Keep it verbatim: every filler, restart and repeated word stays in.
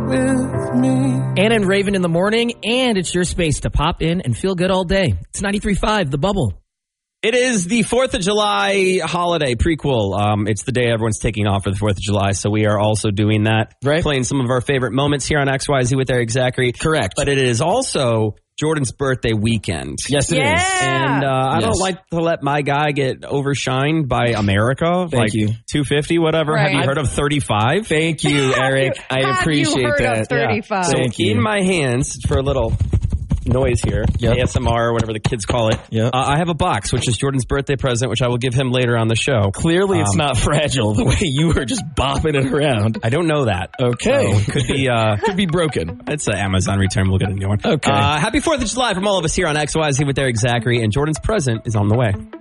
with me. Anna and Raven in the morning, and it's your space to pop in and feel good all day. It's ninety-three point five, The Bubble. It is the fourth of July holiday prequel. Um, it's the day everyone's taking off for the fourth of July, so we are also doing that. Right. Playing some of our favorite moments here on X Y Z with Eric Zachary. Correct. But it is also Jordan's birthday weekend. Yes, it Yeah. is. And uh, I Yes. don't like to let my guy get overshined by America. Thank like you. two fifty, whatever. Right. Have you heard of thirty-five? Thank you, Eric. I Have appreciate you heard that. of thirty-five? So Thank you. in my hands, for a little noise here, Yep. A S M R or whatever the kids call it, Yep. uh, I have a box, which is Jordan's birthday present, which I will give him later on the show. Clearly, it's Um, not fragile the way you were just bopping it around. I don't know that. Okay. So, could be... Uh, Could be broken. It's an Amazon return. We'll get a new one. Okay. Uh, happy fourth of July from all of us here on X Y Z with Eric Zachary, and Jordan's present is on the way.